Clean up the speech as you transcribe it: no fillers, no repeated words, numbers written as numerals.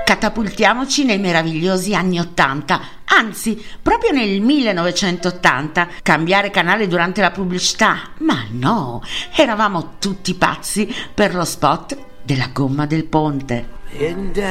Catapultiamoci nei meravigliosi anni '80, anzi, proprio nel 1980, cambiare canale durante la pubblicità. Ma no, eravamo tutti pazzi per lo spot della gomma del ponte.